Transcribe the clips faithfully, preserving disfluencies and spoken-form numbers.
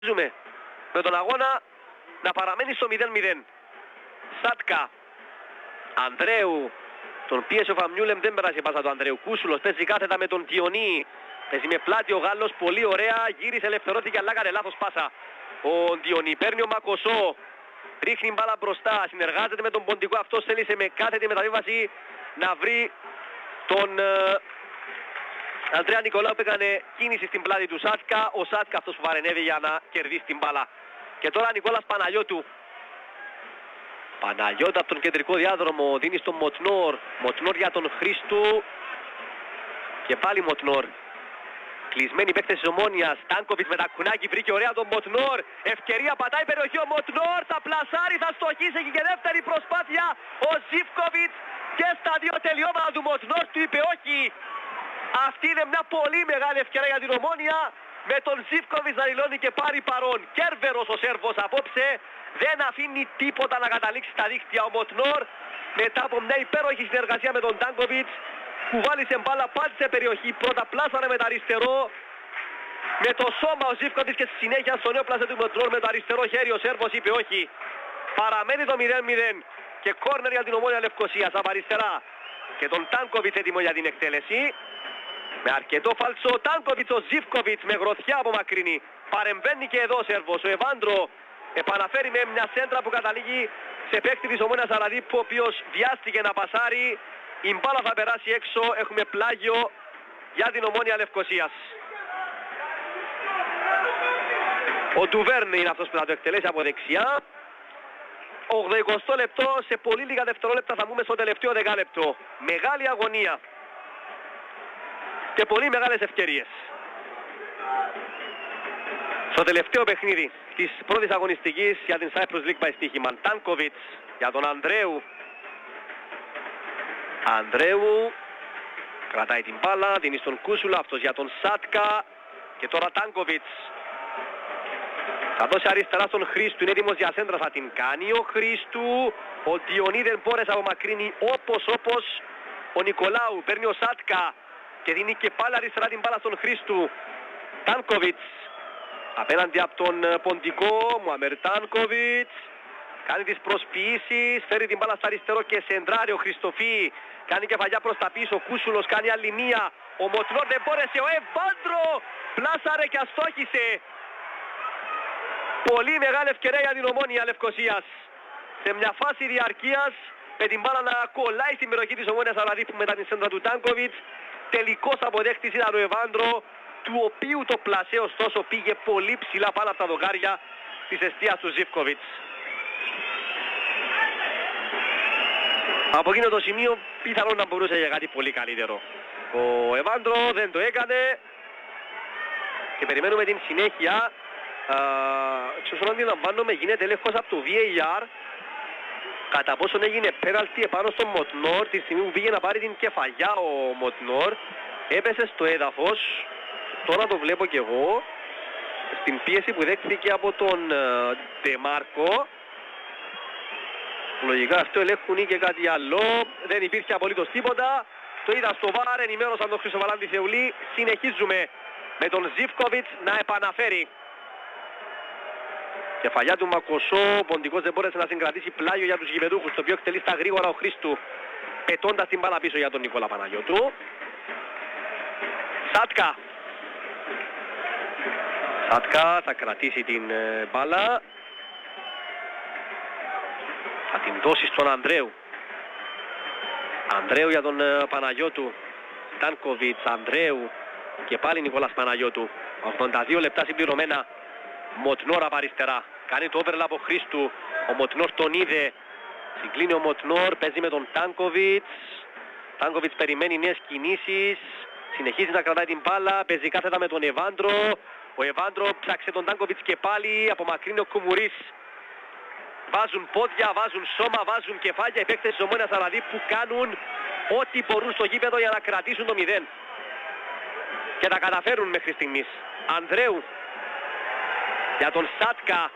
συνεχίζουμε με τον αγώνα να παραμένει στο μηδέν μηδέν. Σάτκα, Ανδρέου, τον πίεσε ο Φαμιούλεμ, δεν πέρασε η πάσα του Ανδρέου. Κούσουλος παίζει κάθετα με τον Διονύ, παίζει με πλάτη ο Γάλλος, πολύ ωραία, γύρισε, ελευθερώθηκε αλλά έκανε λάθος πάσα. Ο Διονύ παίρνει ο Μακοσό, ρίχνει μπάλα μπροστά, συνεργάζεται με τον Ποντικό, αυτός θέλησε με κάθετη μεταβίβαση να βρει τον ε, Ανδρέα Νικολάου που έκανε κίνηση στην πλάτη του Σάτκα. Ο Σάτκα αυτός που παρενέβη για να κερδίσει την μπάλα. Και τώρα Νικόλας Παναγιώτου. Παναγιώτα από τον κεντρικό διάδρομο δίνει στον Μοτνόρ. Μοτνόρ για τον Χρήστου. Και πάλι Μοτνόρ. Κλεισμένη παίκτες της Ομόνοιας. Στάνκοβιτς με τα κουνάκι βρήκε ωραία τον Μοτνόρ. Ευκαιρία πατάει περιοχή ο Μοτνόρ. Θα πλασάρει, θα στοχίσει και δεύτερη προσπάθεια. Ο Ζίβκοβιτς και στα δύο τελειώματα του Μοτνόρ του είπε όχι. Αυτή είναι μια πολύ μεγάλη ευκαιρία για την Ομόνια. Με τον Ζίβκοβιτς να δηλώνει και πάρει παρόν. Κέρβερος ο Σέρβος απόψε. Δεν αφήνει τίποτα να καταλήξει στα δίχτυα ο Μοτνόρ. Μετά από μια υπέροχη συνεργασία με τον Τάνκοβιτς. Κουβάλισε μπάλα πάλι σε περιοχή. Πρώτα πλάσανε με το αριστερό. Με το σώμα ο Ζίβκοβιτς και στη συνέχεια στο νέο πλάσε του Μοτνόρ με το αριστερό χέρι. Ο Σέρβος είπε όχι. Παραμένει το μηδέν μηδέν. Και κόρνερ για την Ομόνια Λευκοσίας από αριστερά. Και τον Τάνκοβιτς έτοιμο για την εκτέλεση. Με αρκετό φάλσο ο Τάνκοβιτς, ο Ζίβκοβιτς με γροθιά από μακρινή. Παρεμβαίνει και εδώ ο Σέρβος. Ο Εβάντρο επαναφέρει με μια σέντρα που καταλήγει σε παίκτη της Ομόνιας Αραδίπου, ο οποίος βιάστηκε να πασάρει. Η μπάλα θα περάσει έξω. Έχουμε πλάγιο για την Ομόνια Λευκοσίας. Ο Ντουβέρν είναι αυτός που θα το εκτελέσει από δεξιά. ογδοηκοστό λεπτό, σε πολύ λίγα δευτερόλεπτα θα μπούμε στο τελευταίο δεκάλεπτο. Μεγάλη αγωνία. Και πολύ μεγάλες ευκαιρίες. Στο τελευταίο παιχνίδι της πρώτης αγωνιστικής για την Cyprus League by Στοίχημαν. Τάνκοβιτς για τον Ανδρέου. Ανδρέου κρατάει την μπάλα, δίνει στον Κούσουλα, αυτός για τον Σάτκα. Και τώρα Τάνκοβιτς θα δώσει αριστερά στον Χρήστου, είναι έτοιμος για σέντρα, θα την κάνει ο Χρήστου. Ο Διονύ δεν μπόρεσε από μακρύνει όπως όπως ο Νικολάου. Παίρνει ο Σάτκα και δίνει και πάλι αριστερά την μπάλα στον Χρήστου. Τάνκοβιτς απέναντι από τον Ποντικό. Μουαμέρ Τάνκοβιτς κάνει τις προσποιήσεις, φέρει την μπάλα στα αριστερό και σεντράρει ο Χριστοφή. Κάνει κεφαλιά προς τα πίσω, ο Κούσουλος κάνει άλλη μία. Ο Μοτνόρ δεν μπόρεσε, ο Εβάντρο πλάσαρε και αστόχησε. Πολύ μεγάλη ευκαιρία για την Ομόνια Λευκοσίας. Σε μια φάση διαρκείας με την μπάλα να κολλάει στην περιοχή της Ομόνιας Αραδίπου μετά την σέντρα του Τάνκοβιτς. Τελικός αποδέχτης ήταν ο Εβάντρο, του οποίου το πλασέ ωστόσο πήγε πολύ ψηλά πάνω από τα δοκάρια της εστίας του Ζίβκοβιτς. Από εκείνο το σημείο πιθανόν να μπορούσε για κάτι πολύ καλύτερο. Ο Εβάντρο δεν το έκανε και περιμένουμε την συνέχεια. Εξ όσων αντιλαμβάνομαι γίνεται έλεγχος από το βι έι αρ κατά πόσον έγινε πέναλτι επάνω στον Μοτνόρ. Τη στιγμή που πήγε να πάρει την κεφαλιά ο Μοτνόρ έπεσε στο έδαφος. Τώρα το βλέπω και εγώ στην πίεση που δέχτηκε από τον Ντεμάρκο. Λογικά αυτό ελέγχουν ή και κάτι άλλο. Δεν υπήρχε απολύτως τίποτα. Το είδα στο βάρ, ενημέρωσαν τον Χρυσοβαλάντη Θεουλή. Συνεχίζουμε με τον Ζίβκοβιτς να επαναφέρει. Κεφαλιά του Μακοσό, ο Ποντικός δεν μπόρεσε να συγκρατήσει πλάγιο για τους γηπεδούχους, το οποίο εκτελεί στα γρήγορα ο Χρήστου, πετώντας την μπάλα πίσω για τον Νικόλα Παναγιώτου. Σάτκα. Σάτκα θα κρατήσει την ε, μπάλα. Θα την δώσει στον Ανδρέου. Ανδρέου για τον ε, Παναγιώτου. Τάνκοβιτς, Ανδρέου και πάλι Νικόλας Παναγιώτου. ογδόντα δύο λεπτά συμπληρωμένα. Μοτνόρ από αριστερά. Κάνει το overlap ο Χρήστου. Ο Μοτνόρ τον είδε. Συγκλίνει ο Μοτνόρ. Παίζει με τον Τάνκοβιτς. Τάνκοβιτς περιμένει νέες κινήσεις. Συνεχίζει να κρατάει την μπάλα. Παίζει κάθετα με τον Εβάντρο. Ο Εβάντρο ψάξε τον Τάνκοβιτς και πάλι. Απομακρύνει ο Κουμουρίς. Βάζουν πόδια, βάζουν σώμα, βάζουν κεφάλια. Οι παίκτες της Ομόνιας Αραδίπου που κάνουν ό,τι μπορούν στο γήπεδο για να κρατήσουν το μηδέν. Και τα καταφέρουν μέχρι στιγμής. Ανδρέου για τον Σάτκα.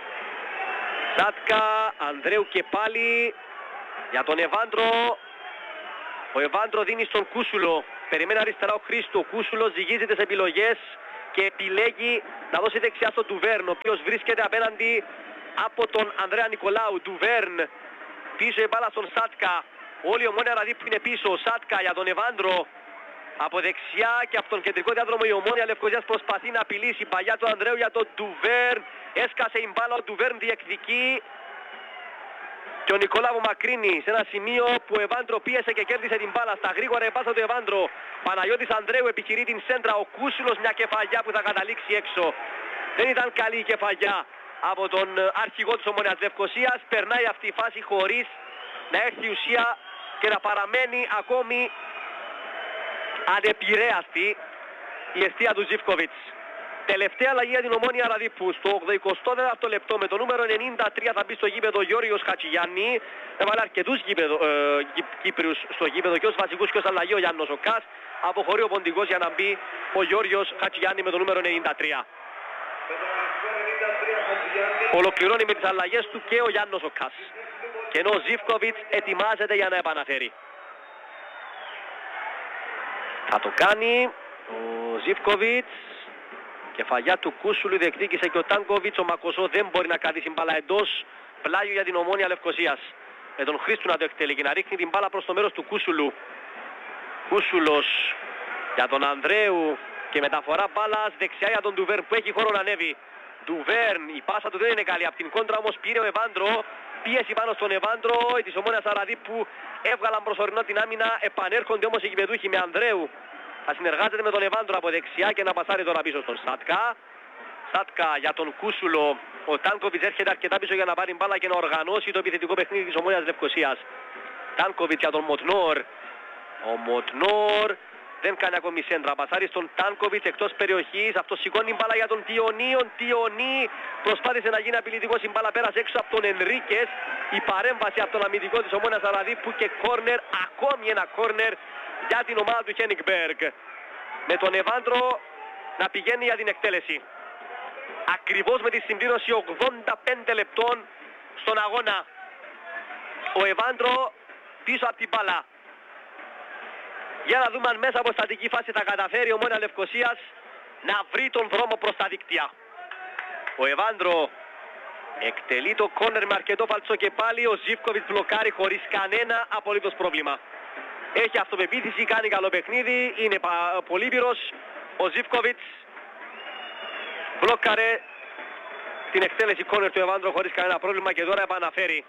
Σάτκα, Ανδρέου και πάλι για τον Εβάντρο. Ο Εβάντρο δίνει στον Κούσουλο. Περιμένει αριστερά ο Χρήστο. Ο Κούσουλος ζυγίζει τις επιλογές. και επιλέγει να δώσει δεξιά στον Ντουβέρν, ο οποίος βρίσκεται απέναντι από τον Ανδρέα Νικολάου. Ντουβέρν, πίσω η μπάλα στον Σάτκα. Όλη η Ομόνια Ραδίππου είναι πίσω. Σάτκα για τον Εβάνδρο. Από δεξιά και από τον κεντρικό διάδρομο η Ομόνια Λευκωσίας προσπαθεί να απειλήσει. Παλιά του Ανδρέου για τον Ντουβέρν. Έσκασε η μπάλα, ο Ντουβέρν διεκδικεί. Και ο Νικολάου μακρύνει σε ένα σημείο που ο Εβάνδρο πίεσε και κέρδισε την μπάλα. Στα γρήγορα επάσα του Εβάνδρο. Παναγιώτης Ανδρέου επιχειρεί την σέντρα. Ο Κούσουλος, μια κεφαλιά που θα καταλήξει έξω. Δεν ήταν καλή η κεφαλιά από τον αρχηγό της Ομόνιας Λευκωσίας. Περνάει αυτή η φάση χωρίς να έρθει η ουσία και να παραμένει ακόμη ανεπηρέαστη η αιστεία του Ζίβκοβιτς. Τελευταία αλλαγή για την Ομόνια Ραδίππου. Στο ογδοηκοστό τέταρτο λεπτό με το νούμερο ενενήντα τρία θα μπει στο γήπεδο Γιώργος Χατζηγιάννη. Έβαλε αρκετούς γήπεδο, ε, Κύπριους στο γήπεδο και ως βασικούς και ως αλλαγή ο Γιάννος ο Κάς. Αποχωρεί ο Ποντικός για να μπει ο Γιώργος Χατζηγιάννη με το νούμερο ενενήντα τρία. Ολοκληρώνει με τις αλλαγές του και ο Γιάννος ο Κάς. Και ενώ ο Ζίβκοβιτς ετοιμάζεται για να επαναφέρει. Θα το κάνει ο Ζίβκοβιτς. Κεφαλιά του Κούσουλου διεκδίκησε και ο Τάνκοβιτς. Ο Μακοσό δεν μπορεί να κρατήσει μπάλα εντός. Πλάγιο για την Ομόνια Λευκωσίας. Με τον Χρήστου να το εκτελεί και να ρίχνει την μπάλα προς το μέρος του Κούσουλου. Κούσουλος για τον Ανδρέου και μεταφορά μπάλας δεξιά για τον Ντουβέρν που έχει χώρο να ανέβει. Ντουβέρν, η πάσα του δεν είναι καλή. Από την κόντρα όμως πήρε ο Εβάνδρο. Πίεση πάνω στον Εβάνδρο. Οι της Ομόνιας Ραδίππου έβγαλαν προσωρινό την άμυνα. Επανέρχονται όμως οι γηπεδούχοι με Ανδρέου. Θα συνεργάζεται με τον Εβάνδρο από δεξιά και να πασάρει τώρα πίσω στον Σάτκα. Σάτκα για τον Κούσουλο. Ο Τάνκοβιτς έρχεται αρκετά πίσω για να πάρει μπάλα και να οργανώσει το επιθετικό παιχνίδι της Ομόνιας Λευκωσίας. Τάνκοβιτς για τον Μοτνόρ. Ο Μοτνόρ δεν κάνει ακόμη σέντρα. Πασάρει στον Τάνκοβιτς εκτός περιοχής. Αυτό σηκώνει μπάλα για τον Τιονί. Ο Τιονί προσπάθησε να γίνει απειλητικός. Η μπάλα πέρασε έξω από τον Ενρίκες. Η παρέμβαση από τον αμυντικό της Ομόνιας Ραδίππου και κόρνερ. Ακόμη ένα κόρνερ για την ομάδα του Χένιγκμπεργκ. Με τον Εβάνδρο να πηγαίνει για την εκτέλεση. Ακριβώς με τη συμπλήρωση ογδόντα πέντε λεπτών στον αγώνα. Ο Εβάνδρο πίσω από την μπάλα. Για να δούμε αν μέσα από στατική φάση θα καταφέρει η Ομόνια Λευκωσίας να βρει τον δρόμο προς τα δίκτυα. Ο Εβάνδρο εκτελεί το κόρνερ με αρκετό φαλτσό και πάλι ο Ζίβκοβιτς μπλοκάρει χωρίς κανένα απολύτως πρόβλημα. Έχει αυτοπεποίθηση, κάνει καλό παιχνίδι, είναι πολύπειρος. Ο Ζίβκοβιτς μπλόκαρε την εκτέλεση κόρνερ του Εβάνδρο χωρίς κανένα πρόβλημα και τώρα επαναφέρει.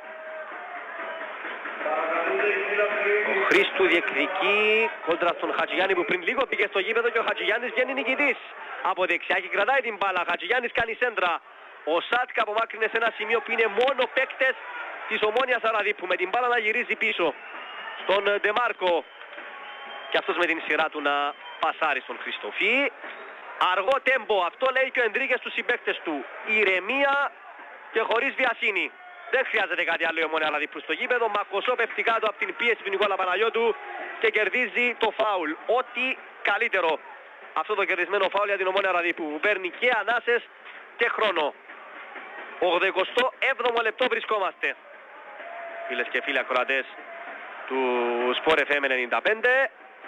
Ο Χρήστου διεκδικεί κόντρα στον Χατζηγιάννη που πριν λίγο πήγε στο γήπεδο και ο Χατζηγιάννης βγαίνει νικητής. Από δεξιά και κρατάει την μπάλα. Χατζηγιάννης κάνει σέντρα. Ο Σάτκα απομάκρυνε σε ένα σημείο που είναι μόνο παίκτες της Ομόνιας Ραδίππου. Με την μπάλα να γυρίζει πίσω στον Ντεμάρκο. Και αυτός με την σειρά του να πασάρει στον Χριστοφή. Αργό τέμπο. Αυτό λέει και ο Ενδρίκες στους συμπαίκτες του. Ηρεμία και χωρίς βιασύνη. Δεν χρειάζεται κάτι άλλο η Ομόνια Ραδίππου στο γήπεδο. Μακοσό πέφτει κάτω από την πίεση του Νικόλα Παναγιώτου και κερδίζει το φάουλ. Ό,τι καλύτερο. Αυτό το κερδισμένο φάουλ για την Ομόνια Ραδίππου που παίρνει και ανάσες και χρόνο. ογδοηκοστό έβδομο λεπτό βρισκόμαστε. Φίλες και φίλοι ακροατές του Sport εφ εμ ενενήντα πέντε.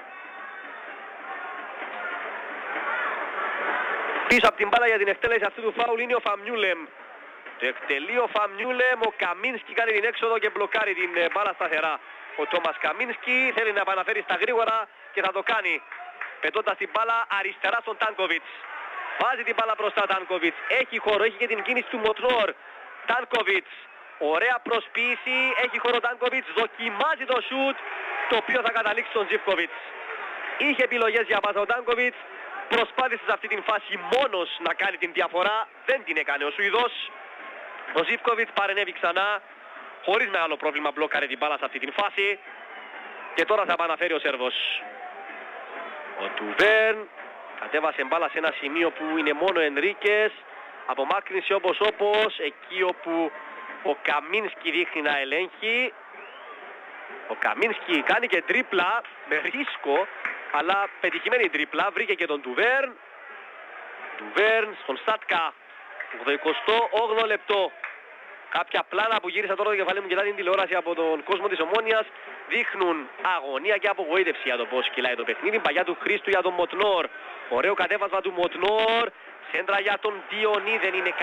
Πίσω από την μπάλα για την εκτέλεση αυτού του φάουλ είναι ο Φαμιούλεμ. Το εκτελεί ο Φαμιούλεμ, ο Καμίνσκι κάνει την έξοδο και μπλοκάρει την μπάλα σταθερά. Ο Τόμας Καμίνσκι θέλει να επαναφέρει στα γρήγορα και θα το κάνει. Πετώντας την μπάλα αριστερά στον Τάνκοβιτς. Βάζει την μπάλα μπροστά Τάνκοβιτς. Έχει χώρο, έχει και την κίνηση του Μοτνόρ. Τάνκοβιτς. Ωραία προσποίηση, έχει χώρο Τάνκοβιτς. Δοκιμάζει το σουτ το οποίο θα καταλήξει στον Ζίβκοβιτς. Είχε επιλογές για πάσα ο Τάνκοβιτς. Προσπάθησε σε αυτή την φάση μόνος να κάνει την διαφορά. Δεν την έκανε ο Σουηδός. Ο Ζίβκοβιτς παρενέβη ξανά. Χωρίς μεγάλο πρόβλημα μπλόκαρε την μπάλα σε αυτή την φάση. Και τώρα θα επαναφέρει ο Σέρβος. Ο Ντουβέρν κατέβασε μπάλα σε ένα σημείο που είναι μόνο Ενρίκες. Απομάκρυνση όπως όπως. Εκεί όπου ο Καμίνσκι δείχνει να ελέγχει. Ο Καμίνσκι κάνει και τρίπλα με ρίσκο. Αλλά πετυχημένη τρίπλα. Βρήκε και τον Ντουβέρν. Ντουβέρν στον Σάτκα. ογδοηκοστό όγδοο λεπτό. Κάποια πλάνα που γύρισα τώρα το κεφάλι μου και την τηλεόραση από τον κόσμο της Ομόνιας δείχνουν αγωνία και απογοήτευση για το πώς κυλάει το παιχνίδι. Παγιά του Χρήστου για τον Μοτνόρ. Ωραίο κατέβασμα του Μοτνόρ. Σέντρα για τον Διονύ, δεν είναι